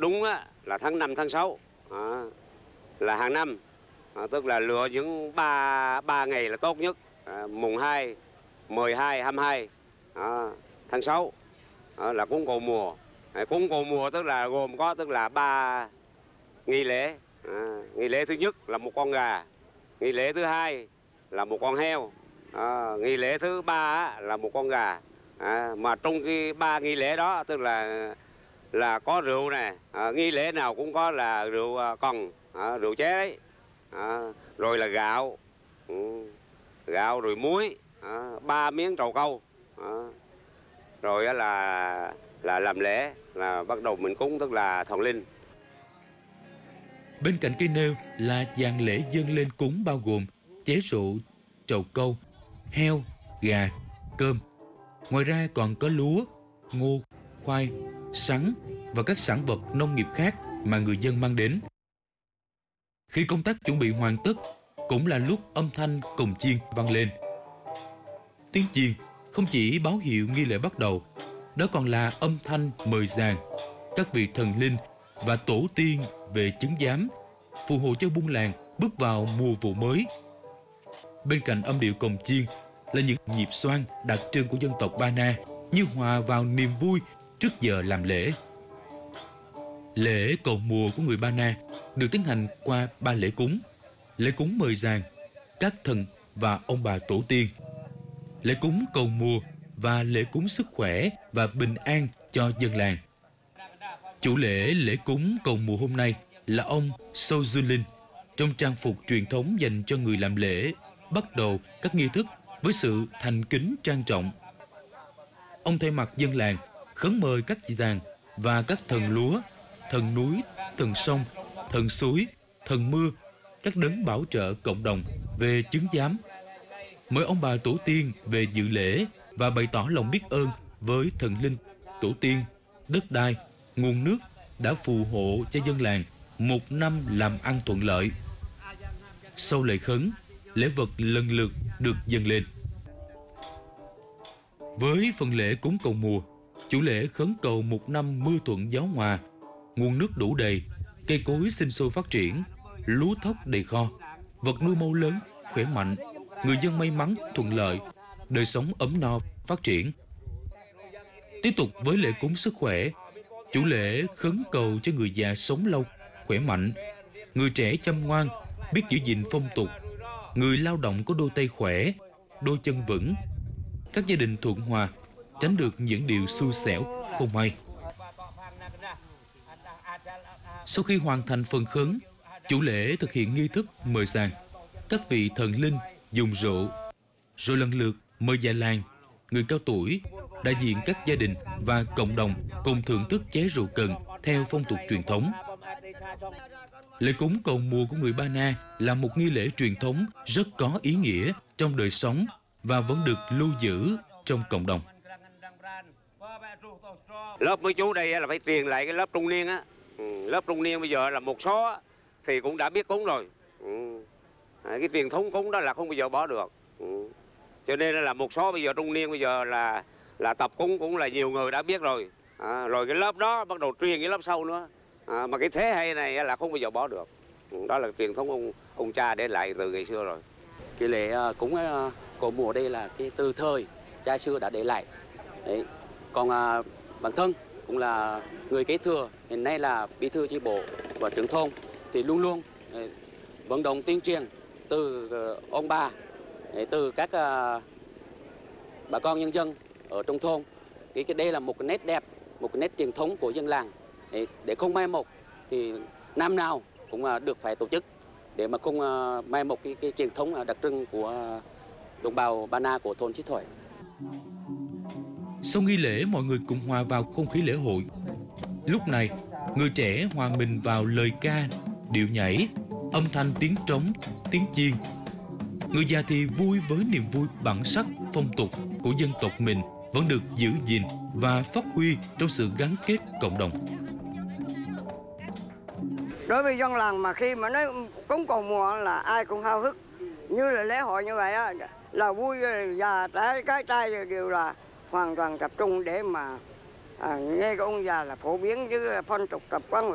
đúng á, là tháng 5, tháng 6 là hàng năm, tức là lựa những ba ngày là tốt nhất, mùng 2, 12, 22 tháng 6 là cúng cầu mùa. Cúng cầu mùa tức là gồm có tức là 3 nghi lễ. Nghi lễ thứ nhất là một con gà, nghi lễ thứ hai là một con heo, nghi lễ thứ ba là một con gà. Mà trong cái 3 nghi lễ đó tức là có rượu nè, nghi lễ nào cũng có là rượu cần, rượu chế, rồi là gạo, gạo rồi muối, 3 miếng trầu cau, rồi là làm lễ, là bắt đầu mình cúng tức là thần linh. Bên cạnh cây nêu là dàn lễ dâng lên cúng bao gồm chế rượu, trầu cau, heo, gà, cơm. Ngoài ra còn có lúa, ngô, khoai, sắn và các sản vật nông nghiệp khác mà người dân mang đến. Khi công tác chuẩn bị hoàn tất, cũng là lúc âm thanh cồng chiên vang lên. Tiếng chiên không chỉ báo hiệu nghi lễ bắt đầu, đó còn là âm thanh mời giàng các vị thần linh và tổ tiên về chứng giám, phù hộ cho buôn làng bước vào mùa vụ mới. Bên cạnh âm điệu cồng chiên là những nhịp xoang đặc trưng của dân tộc Ba Na, như hòa vào niềm vui trước giờ làm lễ. Lễ cầu mùa của người Ba Na được tiến hành qua 3 lễ cúng: lễ cúng mời giàng các thần và ông bà tổ tiên, lễ cúng cầu mùa và lễ cúng sức khỏe và bình an cho dân làng. Chủ lễ cúng cầu mùa hôm nay là ông Sâu Zulin, trong trang phục truyền thống dành cho người làm lễ, bắt đầu các nghi thức với sự thành kính trang trọng. Ông thay mặt dân làng khấn mời các chị giàng và các thần lúa, thần núi, thần sông, thần suối, thần mưa, các đấng bảo trợ cộng đồng về chứng giám. Mời ông bà tổ tiên về dự lễ và bày tỏ lòng biết ơn với thần linh, tổ tiên, đất đai, nguồn nước đã phù hộ cho dân làng một năm làm ăn thuận lợi. Sau lễ khấn, lễ vật lần lượt được dâng lên. Với phần lễ cúng cầu mùa, chủ lễ khấn cầu một năm mưa thuận gió hòa, nguồn nước đủ đầy, cây cối sinh sôi phát triển, lúa thóc đầy kho, vật nuôi mâu lớn, khỏe mạnh, người dân may mắn, thuận lợi, đời sống ấm no, phát triển. Tiếp tục với lễ cúng sức khỏe, chủ lễ khấn cầu cho người già sống lâu, khỏe mạnh, người trẻ chăm ngoan, biết giữ gìn phong tục, người lao động có đôi tay khỏe, đôi chân vững, các gia đình thuận hòa, tránh được những điều xui xẻo, không may. Sau khi hoàn thành phần khấn, chủ lễ thực hiện nghi thức mời giàng các vị thần linh dùng rượu, rồi lần lượt mời già làng, người cao tuổi, đại diện các gia đình và cộng đồng cùng thưởng thức chén rượu cần theo phong tục truyền thống. Lễ cúng cầu mùa của người Ba Na là một nghi lễ truyền thống rất có ý nghĩa trong đời sống và vẫn được lưu giữ trong cộng đồng. Lớp mấy chú đây là phải truyền lại cái lớp trung niên á. Lớp trung niên bây giờ là một số thì cũng đã biết cúng rồi. Cái truyền thống cúng đó là không bao giờ bỏ được. Cho nên là một số bây giờ trung niên bây giờ là tập cúng cũng là nhiều người đã biết rồi. Rồi cái lớp đó bắt đầu truyền cái lớp sau nữa. Mà cái thế hệ này là không bao giờ bỏ được. Đó là truyền thống ông cha để lại từ ngày xưa rồi. Cái lễ cúng cầu mùa đây là cái từ thời cha xưa đã để lại. Đấy. Còn bản thân cũng là người kế thừa, hiện nay là bí thư chi bộ và trưởng thôn thì luôn luôn vận động tuyên truyền từ ông bà, từ các bà con nhân dân ở trong thôn. Cái đây là một cái nét đẹp, một cái nét truyền thống của dân làng, để không mai một thì năm nào cũng được phải tổ chức để mà không mai một cái truyền thống đặc trưng của đồng bào Ba Na của thôn Chí Thoại. Sau nghi lễ, mọi người cùng hòa vào không khí lễ hội. Lúc này, người trẻ hòa mình vào lời ca, điệu nhảy, âm thanh tiếng trống, tiếng chiên. Người già thì vui với niềm vui bản sắc, phong tục của dân tộc mình vẫn được giữ gìn và phát huy trong sự gắn kết cộng đồng. Đối với dân làng mà khi mà nói cúng cầu mùa là ai cũng háo hức, như là lễ hội như vậy á, là vui, già trẻ cái trai đều là hoàn toàn tập trung để mà nghe cái ông già là phổ biến với phong tục tập quán